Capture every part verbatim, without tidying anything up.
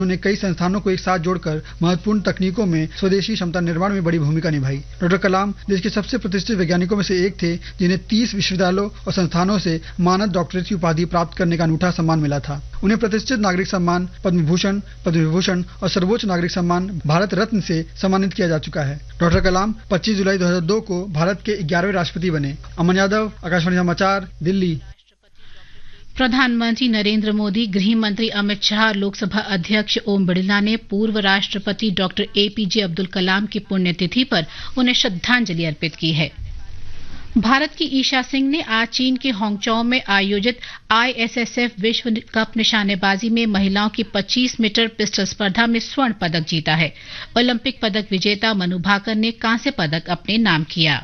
उन्होंने कई संस्थानों को एक साथ जोड़कर महत्वपूर्ण तकनीकों में स्वदेशी क्षमता निर्माण में बड़ी भूमिका निभाई। डॉक्टर कलाम देश के सबसे प्रतिष्ठित वैज्ञानिकों में से एक थे, जिन्हें तीस विश्वविद्यालयों और संस्थानों से मानद डॉक्टरेट की उपाधि प्राप्त करने का अनूठा सम्मान मिला था। उन्हें प्रतिष्ठित नागरिक सम्मान पद्म भूषण, पद्म विभूषण और सर्वोच्च नागरिक सम्मान भारत रत्न से सम्मानित किया जा चुका है। डॉक्टर कलाम पच्चीस जुलाई दो हजार दो को भारत के ग्यारहवें राष्ट्रपति बने। अमन यादव, आकाशवाणी समाचार, दिल्ली। प्रधानमंत्री नरेंद्र मोदी, गृह मंत्री अमित शाह, लोकसभा अध्यक्ष ओम बिड़ला ने पूर्व राष्ट्रपति डॉक्टर एपीजे अब्दुल कलाम की पुण्यतिथि पर उन्हें श्रद्धांजलि अर्पित की है। भारत की ईशा सिंह ने आज चीन के हांगचौ में आयोजित आईएसएसएफ विश्व कप निशानेबाजी में महिलाओं की पच्चीस मीटर पिस्टल स्पर्धा में स्वर्ण पदक जीता है। ओलंपिक पदक विजेता मनु भाकर ने कांस्य पदक अपने नाम किया।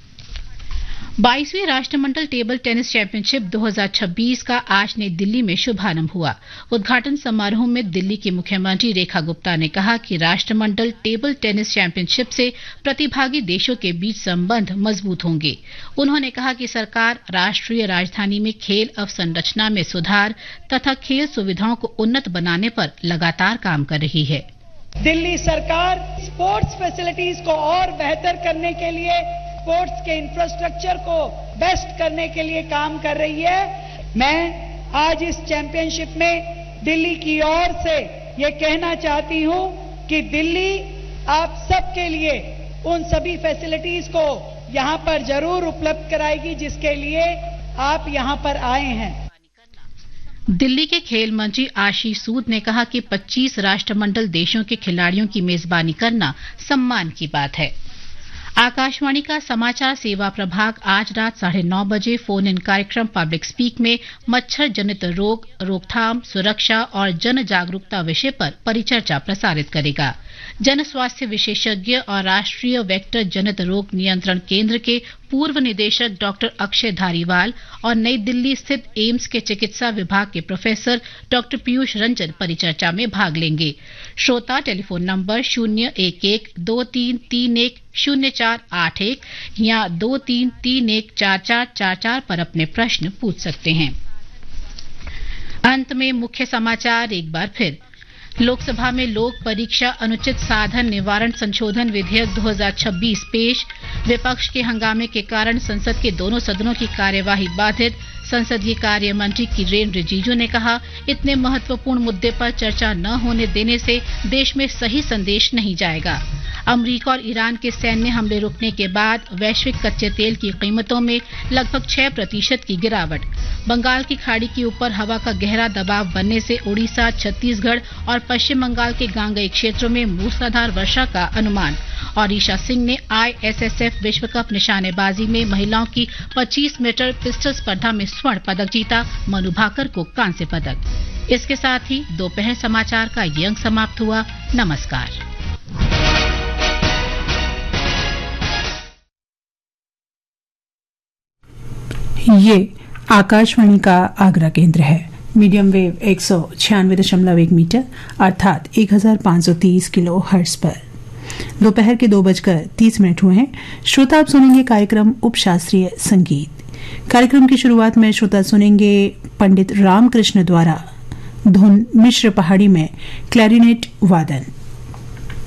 बाईसवीं राष्ट्रमंडल टेबल टेनिस चैंपियनशिप दो हजार छब्बीस का आज नई दिल्ली में शुभारंभ हुआ। उद्घाटन समारोह में दिल्ली की मुख्यमंत्री रेखा गुप्ता ने कहा कि राष्ट्रमंडल टेबल टेनिस चैंपियनशिप से प्रतिभागी देशों के बीच संबंध मजबूत होंगे। उन्होंने कहा कि सरकार राष्ट्रीय राजधानी में खेल अवसंरचना में सुधार तथा खेल सुविधाओं को उन्नत बनाने पर लगातार काम कर रही है। दिल्ली सरकार स्पोर्ट्स फैसिलिटीज को और बेहतर करने के लिए, स्पोर्ट्स के इंफ्रास्ट्रक्चर को बेस्ट करने के लिए काम कर रही है। मैं आज इस चैंपियनशिप में दिल्ली की ओर से ये कहना चाहती हूं कि दिल्ली आप सबके लिए उन सभी फैसिलिटीज को यहां पर जरूर उपलब्ध कराएगी जिसके लिए आप यहां पर आए हैं। दिल्ली के खेल मंत्री आशीष सूद ने कहा कि पच्चीस राष्ट्रमंडल देशों के खिलाड़ियों की मेजबानी करना सम्मान की बात है। आकाशवाणी का समाचार सेवा प्रभाग आज रात साढ़े नौ बजे फोन इन कार्यक्रम पब्लिक स्पीक में मच्छर जनित रोग, रोकथाम, सुरक्षा और जन जागरूकता विषय पर परिचर्चा प्रसारित करेगा। जन स्वास्थ्य विशेषज्ञ और राष्ट्रीय वेक्टर जनित रोग नियंत्रण केंद्र के पूर्व निदेशक डॉक्टर अक्षय धारीवाल और नई दिल्ली स्थित एम्स के चिकित्सा विभाग के प्रोफेसर डॉक्टर पीयूष रंजन परिचर्चा में भाग लेंगे। श्रोता टेलीफोन नंबर शून्य एक एक दो तीन तीन एक शून्य चार आठ एक या दो तीन तीन एक चार चार चार चार पर अपने प्रश्न पूछ सकते हैं। अंत में मुख्य समाचार एक बार फिर। लोकसभा में लोक परीक्षा अनुचित साधन निवारण संशोधन विधेयक दो हजार छब्बीस पेश। विपक्ष के हंगामे के कारण संसद के दोनों सदनों की कार्यवाही बाधित। संसदीय कार्य मंत्री किरेन रिजिजू ने कहा, इतने महत्वपूर्ण मुद्दे पर चर्चा न होने देने से देश में सही संदेश नहीं जाएगा। अमेरिका और ईरान के सैन्य हमले रुकने के बाद वैश्विक कच्चे तेल की कीमतों में लगभग छह प्रतिशत की गिरावट। बंगाल की खाड़ी के ऊपर हवा का गहरा दबाव बनने से उड़ीसा, छत्तीसगढ़ और पश्चिम बंगाल के गांगेय क्षेत्रों में मूसलाधार वर्षा का अनुमान। और ईशा सिंह ने आईएसएसएफ विश्व कप निशानेबाजी में महिलाओं की पच्चीस मीटर पिस्टल स्पर्धा में स्वर्ण पदक जीता। मनु भाकर को कांस्य पदक। इसके साथ ही दोपहर समाचार का ये अंक समाप्त हुआ। नमस्कार। ये आकाशवाणी का आगरा केंद्र है। मीडियम वेव एक सौ छियानवे दशमलव एक मीटर अर्थात एक हजार पाँच सौ तीस किलो हर्ट्ज पर दोपहर के दो बजकर तीस मिनट हुए हैं। श्रोता आप सुनेंगे कार्यक्रम उपशास्त्रीय संगीत। कार्यक्रम की शुरुआत में श्रोता सुनेंगे पंडित रामकृष्ण द्वारा धुन मिश्र पहाड़ी में क्लैरिनेट वादन।